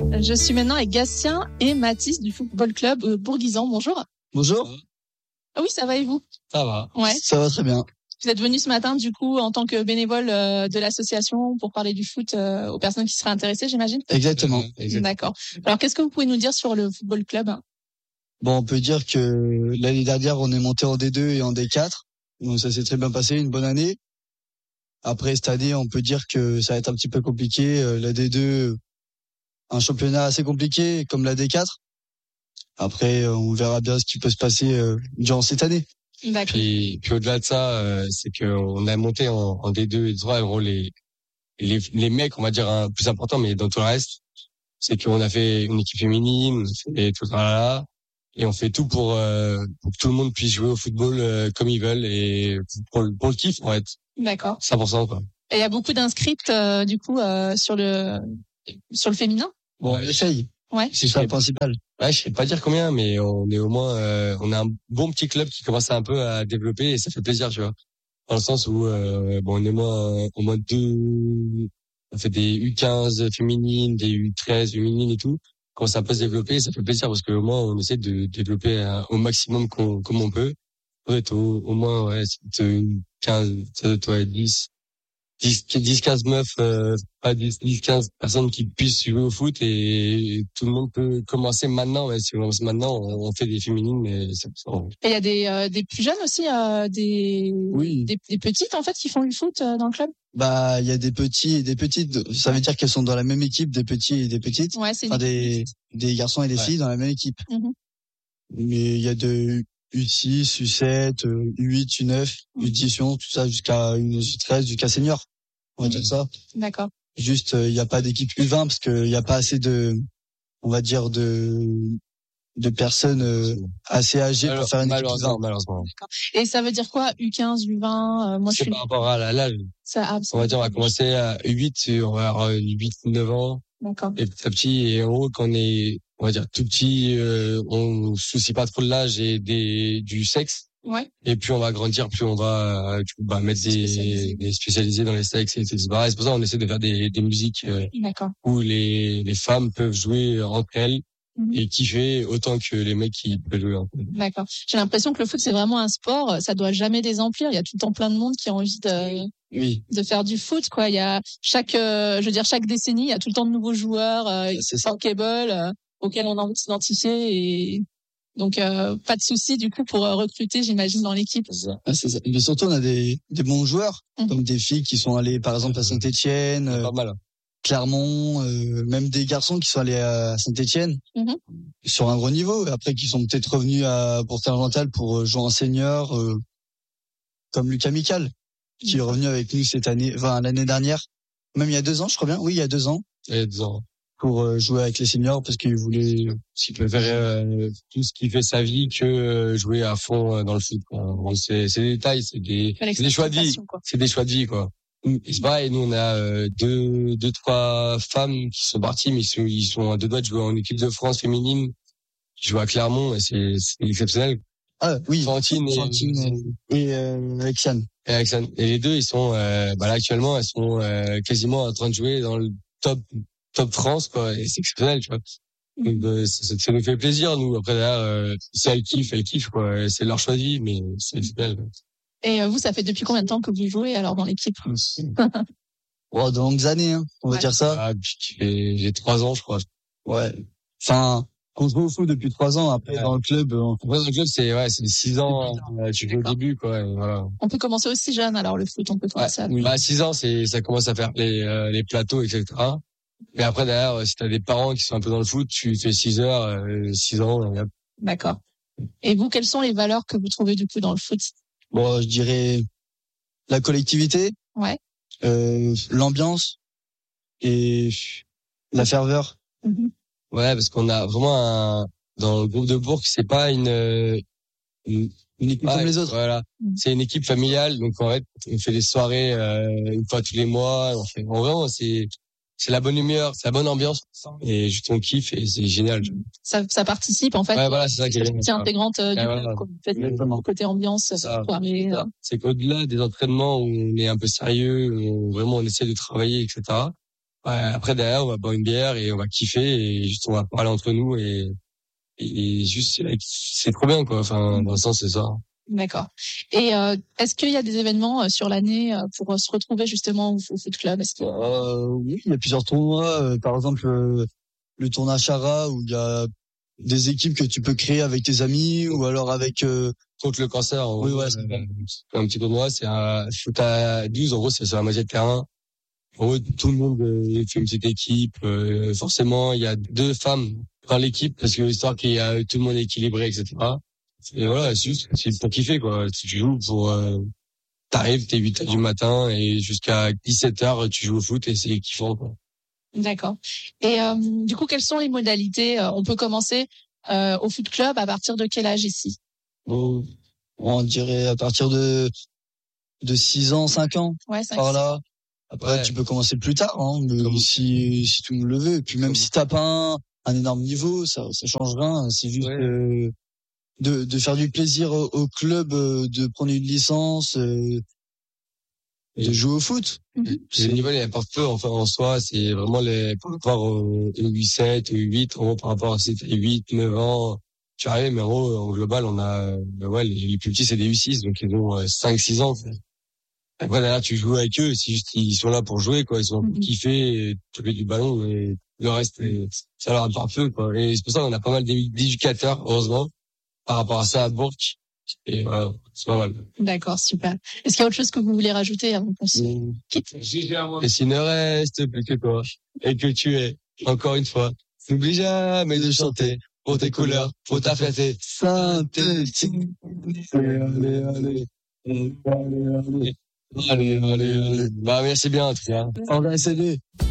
Je suis maintenant avec Gatien et Mathis du Football Club Bourguisan. Bonjour. Bonjour. Ah oui, ça va et vous? Ça va. Ouais. Ça va très bien. Vous êtes venu ce matin du coup en tant que bénévole de l'association pour parler du foot aux personnes qui seraient intéressées, j'imagine? Exactement. D'accord. Alors qu'est-ce que vous pouvez nous dire sur le Football Club? Bon, on peut dire que l'année dernière, on est monté en D2 et en D4. Donc ça s'est très bien passé, une bonne année. Après cette année, on peut dire que ça va être un petit peu compliqué. La D2, un championnat assez compliqué comme la D4. Après, on verra bien ce qui peut se passer durant cette année. D'accord. Puis au-delà de ça, c'est qu'on a monté en D2 et D3, en gros, les mecs, on va dire, plus important, mais dans tout le reste, c'est qu'on a fait une équipe féminine, on a fait tout ça, et on fait tout pour que tout le monde puisse jouer au football comme ils veulent et pour le kiff, en fait. D'accord. 100%, quoi. Et il y a beaucoup d'inscrites du coup sur le féminin? Bon, on essaye. Ouais. C'est ça le principal. Ouais, je sais pas dire combien, mais on est au moins, on a un bon petit club qui commence un peu à développer et ça fait plaisir, tu vois. Dans le sens où, bon, on est au moins deux, on fait des U15 féminines, des U13 féminines et tout. Quand ça peut se développer, ça fait plaisir parce qu'au moins on essaie de développer au maximum comme on peut. Peut-être au moins, ouais, c'est une 15, ça doit être 10, 15 meufs, pas 10, 15 personnes qui puissent jouer au foot et tout le monde peut commencer maintenant. Ouais, si on commence maintenant, on fait des féminines, mais c'est Et il y a des plus jeunes aussi, Oui. des petites en fait qui font du foot dans le club. Bah, il y a des petits et des petites. Ça veut dire qu'elles sont dans la même équipe, des petits et des petites. Ouais, c'est enfin, des garçons et des filles dans la même équipe. Mm-hmm. Mais il y a de U6, U7, U8, U9, U10, tout ça jusqu'à U13, jusqu'à senior. On va dire ça. D'accord. Juste, il n'y a pas d'équipe U20 parce qu'il n'y a pas assez on va dire de personnes assez âgées pour faire une équipe U20. Malheureusement. Et ça veut dire quoi, U15, U20? Moi, c'est par rapport à l'âge. On va dire, on va commencer à U8, on va avoir 8, 9 ans. D'accord. Et petit à petit, et en gros, quand on va dire tout petit, on soucie pas trop de l'âge et du sexe. Ouais. Et plus on va grandir, plus on va mettre des spécialisés dans les sexes et etc. Et c'est pour ça qu'on essaie de faire des musiques où les femmes peuvent jouer entre elles et kiffer autant que les mecs qui peuvent jouer entre elles. D'accord. J'ai l'impression que le foot c'est vraiment un sport, ça doit jamais désemplir. Il y a tout le temps plein de monde qui a envie de faire du foot, quoi. Il y a chaque décennie, il y a tout le temps de nouveaux joueurs bankable auxquels on a envie de s'identifier et donc pas de souci du coup pour recruter, j'imagine, dans l'équipe. C'est ça. Mais surtout on a des bons joueurs, comme des filles qui sont allées par exemple à Saint-Étienne, pas mal. Clermont, même des garçons qui sont allés à Saint-Étienne sur un gros niveau, et après qui sont peut-être revenus à Bourg-Saint-Jean pour jouer en senior, comme Lucas Mical, qui est revenu avec nous l'année dernière, même il y a 2 ans, je crois bien. Oui, il y a 2 ans. Il y a 2 ans. Pour jouer avec les seniors parce qu'il voulait faire tout ce qui fait sa vie que jouer à fond dans le foot. Bon, c'est des détails, c'est des choix de vie. C'est des choix de vie, quoi. Et c'est pareil, nous on a deux, trois femmes qui sont parties, mais ils sont à 2 doigts de jouer en équipe de France féminine, qui jouent à Clermont et c'est exceptionnel. Ah oui, Fantine et Alexane. Et Alexane. Et les deux, ils sont là actuellement, elles sont quasiment en train de jouer dans le top France, quoi, et c'est exceptionnel, tu vois. Donc, ça nous fait plaisir, nous. Après, derrière, si elles kiffent, quoi. C'est leur choix de vie, mais c'est exceptionnel. Et vous, ça fait depuis combien de temps que vous jouez, alors, dans l'équipe? De longues années, hein, on va dire ça. J'ai 3 ans, je crois. Ouais. Enfin, on joue au foot depuis 3 ans, après, dans le club. Après, dans le club, c'est 6 ans, tu joues au début, quoi, et voilà. On peut commencer aussi jeune, alors, le foot, on peut commencer à... 6 ans, ça commence à faire les plateaux, etc. Mais après, derrière, si t'as des parents qui sont un peu dans le foot, tu fais 6 heures, 6 ans. D'accord. Et vous, quelles sont les valeurs que vous trouvez du coup dans le foot? Bon, je dirais la collectivité, l'ambiance et la ferveur. Ouais, parce qu'on a vraiment dans le groupe de Bourg, c'est pas une équipe comme les autres. Voilà, c'est une équipe familiale, donc en fait, on fait des soirées une fois tous les mois. Vraiment, c'est la bonne humeur, c'est la bonne ambiance et juste on kiffe et c'est génial. Ça participe en fait. Ouais, voilà, c'est ça qui est partie intégrante du côté ambiance, soirée. C'est qu'au-delà des entraînements où on est un peu sérieux, où vraiment on essaie de travailler, etc. après derrière, on va boire une bière et on va kiffer et juste on va parler entre nous et juste c'est trop bien quoi. Enfin, dans le sens c'est ça. D'accord. Et est-ce qu'il y a des événements sur l'année pour se retrouver justement au foot club? Est-ce que... Oui, il y a plusieurs tournois. Par exemple, le tournoi Chara où il y a des équipes que tu peux créer avec tes amis ou alors avec contre le cancer. Oui, ouais, c'est un petit tournoi. C'est un foot à 12. En gros, c'est sur la moitié de terrain. En gros, tout le monde fait une petite équipe. Forcément, il y a 2 femmes dans l'équipe parce que l'histoire qu'il y a tout le monde équilibré, etc. Et voilà, c'est pour kiffer, quoi. Si tu joues pour, t'arrives, t'es 8h du matin et jusqu'à 17h, tu joues au foot et c'est kiffant, quoi. D'accord. Et du coup, quelles sont les modalités? On peut commencer au foot club à partir de quel âge ici? On dirait à partir de 6 ans, 5 ans. Ouais, 5 par là. Après, tu peux commencer plus tard, hein, si tout le monde le veut. Et puis même si t'as pas un énorme niveau, ça change rien. C'est juste de faire du plaisir au club, de prendre une licence, de jouer au foot. Le niveau, il apporte peu, enfin, en soi, c'est vraiment par rapport au U7, au U8, en gros, par rapport à ces 8, 9 ans, tu arrives, mais en gros, en global, on a, les plus petits, c'est des U6, donc ils ont 5, 6 ans. Après, derrière, tu joues avec eux, c'est juste, ils sont là pour jouer, quoi, ils sont là pour kiffer, taper du ballon, et le reste, ça leur apporte peu, quoi. Et c'est pour ça qu'on a pas mal d'éducateurs, heureusement, par rapport à ça à Bourg. Et voilà, c'est pas mal. D'accord, super. Est-ce qu'il y a autre chose que vous voulez rajouter avant qu'on se quitte? Et s'il ne reste plus que toi, et que tu es, encore une fois, n'oublie jamais de chanter pour tes couleurs, pour ta fierté. Saint-Étienne. Allez. Bah, merci bien, en tout cas. On va essayer.